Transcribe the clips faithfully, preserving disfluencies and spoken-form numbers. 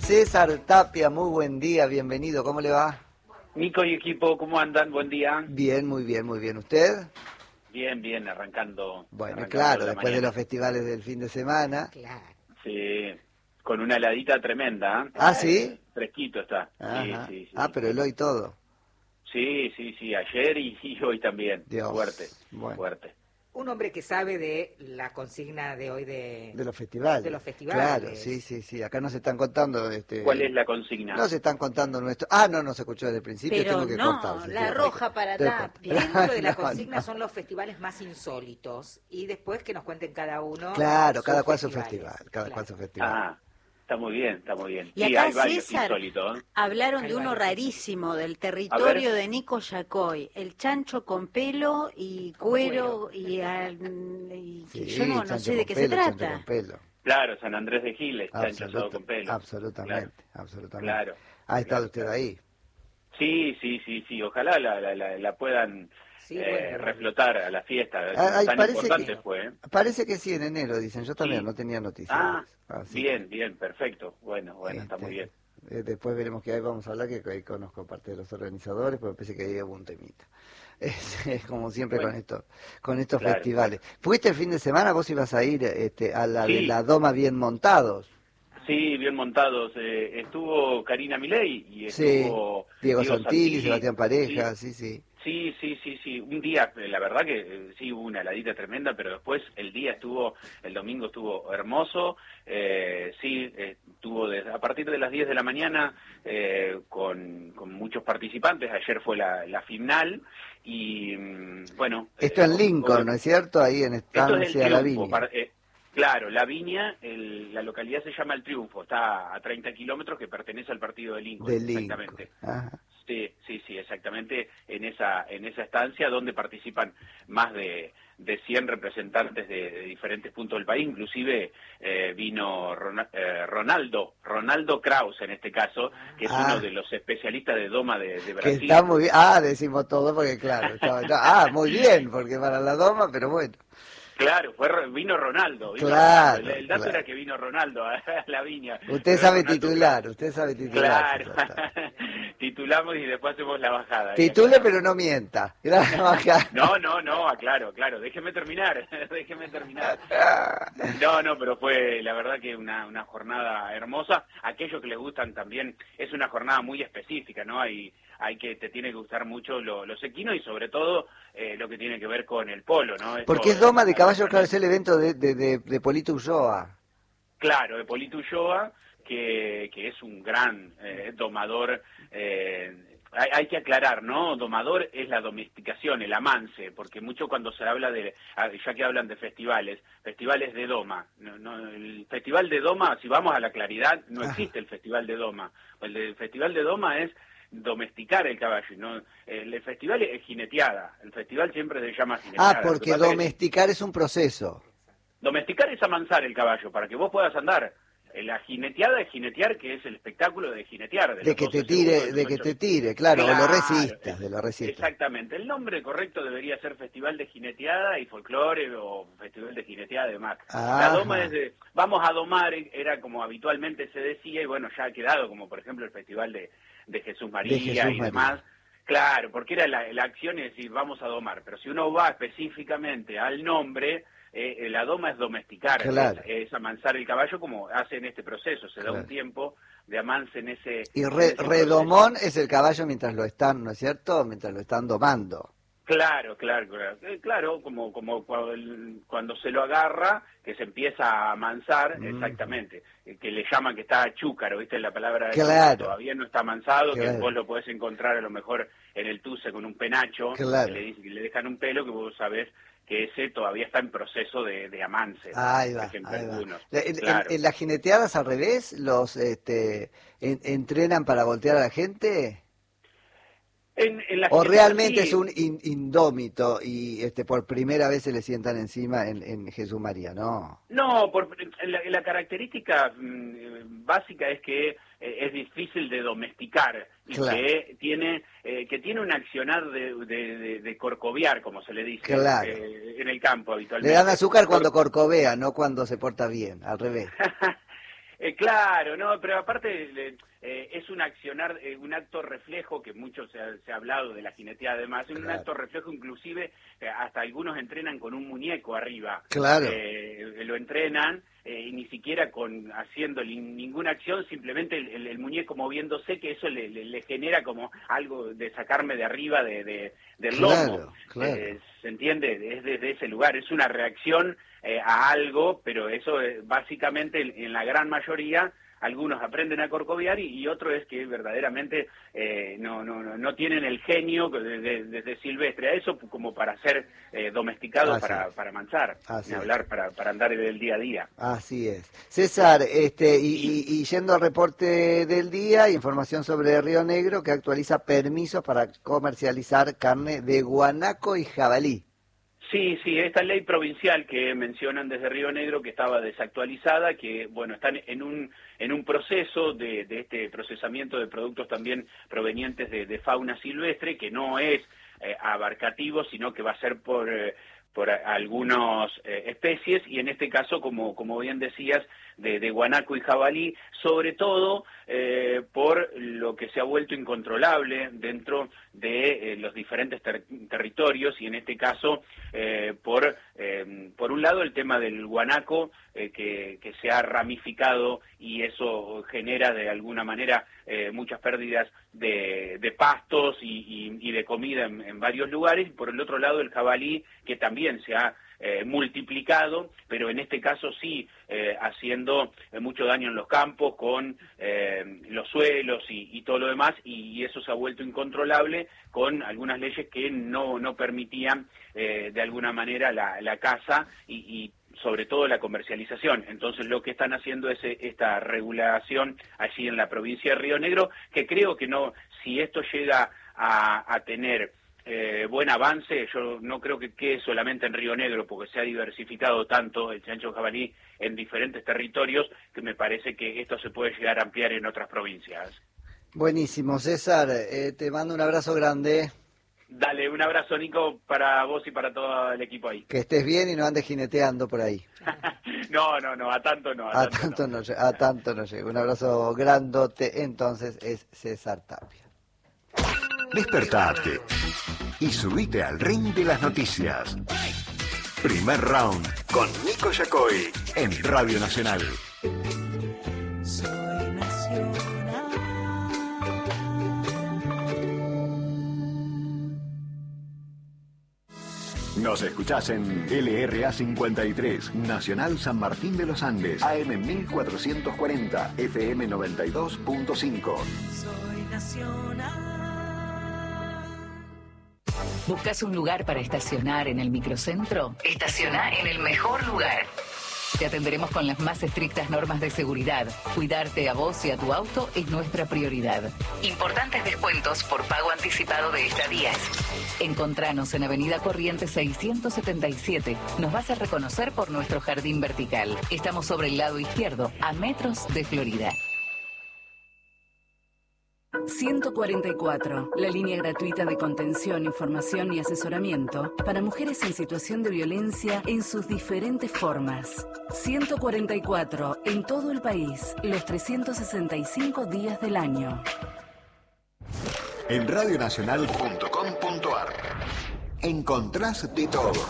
César Tapia, muy buen día, bienvenido, ¿cómo le va? Nico y equipo, ¿cómo andan? Buen día. Bien, muy bien, muy bien. ¿Usted? Bien, bien, arrancando. Bueno, arrancando claro, la después mañana. de los festivales del fin de semana. Claro. Sí, con una heladita tremenda. ¿eh? ¿Ah, sí? Eh, fresquito está. Ajá. Sí, sí, sí. Ah, pero el hoy todo. Sí, sí, sí, ayer y, y hoy también. Dios. Fuerte, Bueno. fuerte. Un hombre que sabe de la consigna de hoy de, De los festivales. de los festivales. Claro, sí, sí, sí. Acá no se están contando. Este, ¿Cuál es la consigna? No se están contando nuestro. Ah, no, no se escuchó desde el principio. Pero tengo que no, cortar. sí, la sí, roja hay que- para tengo que Tapia. cortar. Dentro de la No, consigna no. son los festivales más insólitos y después que nos cuenten cada uno. Claro, sus cada cual su festivales. festival. Cada Claro. cual su festival. Ah, está muy bien, está muy bien. Y Sí, acá, hay varios César, insólitos. ¿eh? hablaron Hay de uno varios. rarísimo, del territorio de Nico Yacoy, el chancho con pelo y cuero, y, al- y que Sí, yo no, no chancho sé de con qué pelo, se chancho trata. con pelo. Claro, San Andrés de Giles, chancho asado Absoluta- con pelo. absolutamente, absolutamente. Claro. Ha estado Claro, usted claro. ahí. Sí, sí, sí, sí. Ojalá la, la, la, la puedan Sí, eh, bueno. reflotar a la fiesta. Ah, ay, Tan parece importante que- fue. ¿eh? Parece que sí, en enero, dicen. Yo también Sí. no tenía noticias. Ah, Así bien, bien, perfecto. Bueno, bueno, está Este, muy bien. eh, después veremos que ahí vamos a hablar, que ahí conozco parte de los organizadores, pero pensé que ahí hubo un temita. Es, es como siempre Bueno. con estos, con estos Claro, festivales. ¿Fuiste el fin de semana? ¿Vos ibas a ir este, a la de Sí. la Doma bien montados? Sí, bien montados. Eh, estuvo Karina Milei y Sí. estuvo Diego, Santilli, Santilli. Sebastián Pareja, sí, sí. Sí, sí, sí, sí. Un día, eh, la verdad que eh, sí hubo una heladita tremenda, pero después el día estuvo, el domingo estuvo hermoso. Eh, sí, eh, estuvo desde, a partir de las diez de la mañana eh, con, con muchos participantes. Ayer fue la, la final y mm, bueno. Esto eh, en Lincoln, ob- ¿no es cierto? Ahí en Esto es el Estancia La Triunfo. Viña. para- eh, claro, La Viña, el- la localidad se llama El Triunfo, está a treinta kilómetros, que pertenece al partido de Lincoln. De Lincoln. Exactamente. Ajá. Sí, sí, sí, exactamente en esa en esa estancia donde participan más de, de cien representantes de, de diferentes puntos del país, inclusive eh, vino Rona- eh, Ronaldo, Ronaldo Kraus en este caso, que es Ah. uno de los especialistas de doma de, de Que Brasil. está muy bien. Ah, decimos todo porque claro. Estaba, ah, muy bien, porque para la Doma, pero bueno. Claro, fue Ro- vino Ronaldo. Vino Claro, Ronaldo. El, el dato claro. era que vino Ronaldo a la Viña. Usted Pero sabe Ronaldo titular, Kraus. usted sabe titular. Claro, César. titulamos y después hacemos la bajada. Titule, pero no mienta. No, no, no, aclaro, claro, déjeme terminar, déjeme terminar. No, no, pero fue la verdad que una, una jornada hermosa. Aquellos que les gustan también, es una jornada muy específica, ¿no? Hay, hay que, te tiene que gustar mucho lo- los equinos y sobre todo eh, lo que tiene que ver con el polo, ¿no? Porque es Esto, Doma de la- Caballo, claro, es el evento de, de, de, de Polito Ulloa. Claro, de Polito Ulloa, que, que es un gran eh, domador. eh, hay, hay que aclarar, ¿no? Domador es la domesticación, el amance, porque mucho cuando se habla de, ah, ya que hablan de festivales, festivales de doma. No, no, el festival de doma, si vamos a la claridad, no existe el festival de doma. El, de- el festival de doma es domesticar el caballo, ¿no? El, el festival es jineteada, el festival siempre se llama jineteada. Ah, Lo que porque pasa es que domesticar es un proceso. domesticar es amansar el caballo para que vos puedas andar. Eh, La jineteada es jinetear, que es el espectáculo de jinetear. De, De los que te doce segundos, tire, los de que ocho. te tire, claro, o lo Claro, resistas, de lo resistas. Exactamente. El nombre correcto debería ser Festival de Jineteada y Folclore o Festival de Jineteada de Mac. La Ajá. doma es de, vamos a domar, era como habitualmente se decía, y bueno, ya ha quedado, como por ejemplo el Festival de, de Jesús María De Jesús y María. demás. Claro, porque era la, la acción es decir, vamos a domar, pero si uno va específicamente al nombre, eh, la doma es domesticar, Claro. es, es amansar el caballo como hacen este proceso, se da Claro. un tiempo de amance en ese... Y en re- ese proceso. redomón es el caballo mientras lo están, ¿no es cierto? Mientras lo están domando. Claro, claro, claro, Eh, claro, como como cuando, el- cuando se lo agarra, que se empieza a amansar, Mm. exactamente, eh, que le llaman que está chúcaro, ¿viste? La palabra Claro. chúcaro, todavía no está amansado, Claro. que vos lo podés encontrar a lo mejor en el tuce con un penacho, Claro. que le, dice- que le dejan un pelo que vos sabés que ese todavía está en proceso de, de amance. Ahí por va, ejemplo, ahí va. algunos. En, en- Claro. en las jineteadas al revés, los este, en- entrenan para voltear a la gente. En, en la ¿O jineteada realmente sí. es un in- indómito y este por primera vez se le sientan encima en, en Jesús María? No. No, por, la, la característica mm, básica es que eh, es difícil de domesticar y Claro. que tiene eh, que tiene un accionar de, de, de- de corcoviar, como se le dice Claro. eh, en el campo Le habitualmente. dan azúcar cuando Por- corcovea, no cuando se porta bien, al revés. Eh, claro, no, pero aparte eh, es un accionar, eh, un acto reflejo, que mucho se ha, se ha hablado de la jineteada además, es un claro. acto reflejo inclusive, eh, hasta algunos entrenan con un muñeco arriba. Claro. Eh, lo entrenan eh, y ni siquiera con haciendo ninguna acción, simplemente el, el, el muñeco moviéndose, que eso le, le, le genera como algo de sacarme de arriba de, de, del claro, lomo. Claro. Eh, ¿se entiende? Es desde ese lugar, es una reacción eh, a algo, pero eso eh, básicamente en, en la gran mayoría algunos aprenden a corcoviar y, y otro es que verdaderamente eh, no, no, no, no tienen el genio desde de, de silvestre a eso como para ser eh, domesticados Así para, es. para manchar, Así ni hablar es. para, para andar del día a día. Así es. César, este, y, y, y yendo al reporte del día, información sobre Río Negro que actualiza permisos para comercializar carne de guanaco y jabalí. Sí, sí, esta ley provincial que mencionan desde Río Negro que estaba desactualizada, que bueno, están en un en un proceso de, de este procesamiento de productos también provenientes de, de fauna silvestre, que no es eh, abarcativo, sino que va a ser por eh, por algunas eh, especies, y en este caso, como como bien decías, de, de guanaco y jabalí, sobre todo eh, por lo que se ha vuelto incontrolable dentro de eh, los diferentes ter territorios, y en este caso, eh, por eh, por un lado, el tema del guanaco, eh, que, que se ha ramificado, y eso genera de alguna manera eh, muchas pérdidas de, de pastos y, y, y de comida en, en varios lugares, y por el otro lado el jabalí, que también se ha Eh, multiplicado, pero en este caso sí eh, haciendo eh, mucho daño en los campos con eh, los suelos y, y todo lo demás, y, y eso se ha vuelto incontrolable con algunas leyes que no, no permitían eh, de alguna manera la, la caza y, y sobre todo la comercialización. Entonces lo que están haciendo es esta regulación allí en la provincia de Río Negro, que creo que no, si esto llega a, a tener Eh, buen avance, yo no creo que quede solamente en Río Negro, porque se ha diversificado tanto el chancho jabalí en diferentes territorios, que me parece que esto se puede llegar a ampliar en otras provincias. Buenísimo, César, eh, te mando un abrazo grande. Dale, un abrazo, Nico, para vos y para todo el equipo ahí. Que estés bien y no andes jineteando por ahí. no, no, no, a tanto no. A, a tanto, tanto no. no, a tanto no llega. Un abrazo grandote, entonces es César Tapia. Despertate y subite al ring de las noticias. Primer round con Nico Yacoy en Radio Nacional. Soy nacional. Nos escuchás en L R A cincuenta y tres, Nacional San Martín de los Andes, A M mil cuatrocientos cuarenta, F M noventa y dos punto cinco. Soy nacional. ¿Buscas un lugar para estacionar en el microcentro? Estaciona en el mejor lugar. Te atenderemos con las más estrictas normas de seguridad. Cuidarte a vos y a tu auto es nuestra prioridad. Importantes descuentos por pago anticipado de estadías. Encontranos en Avenida Corrientes seiscientos setenta y siete. Nos vas a reconocer por nuestro jardín vertical. Estamos sobre el lado izquierdo, a metros de Florida. ciento cuarenta y cuatro, la línea gratuita de contención, información y asesoramiento para mujeres en situación de violencia en sus diferentes formas. ciento cuarenta y cuatro, en todo el país, los trescientos sesenta y cinco días del año. En radionacional punto com punto ar encontrás de todo.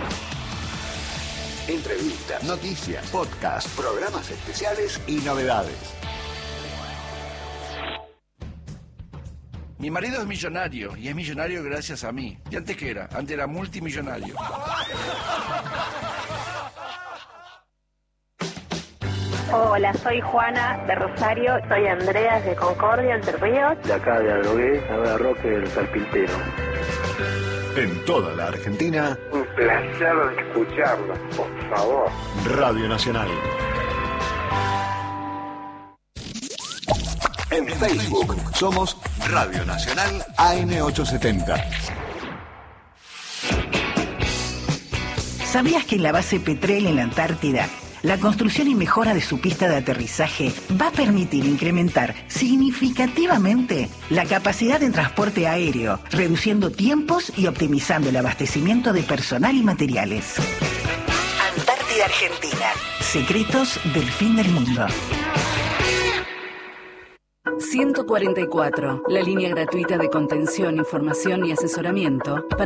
Entrevistas, noticias, podcasts, programas especiales y novedades. Mi marido es millonario, y es millonario gracias a mí. ¿Y antes qué era? Antes era multimillonario. Hola, soy Juana de Rosario. Soy Andreas de Concordia, Entre Ríos. De acá de Adrogué, Nueva Roque del Carpintero. En toda la Argentina. Un placer escucharlos, por favor. Radio Nacional. En Facebook somos Radio Nacional A M ochocientos setenta. ¿Sabías que en la base Petrel en la Antártida, la construcción y mejora de su pista de aterrizaje va a permitir incrementar significativamente la capacidad de transporte aéreo, reduciendo tiempos y optimizando el abastecimiento de personal y materiales? Antártida Argentina. Secretos del fin del mundo. ciento cuarenta y cuatro, la línea gratuita de contención, información y asesoramiento para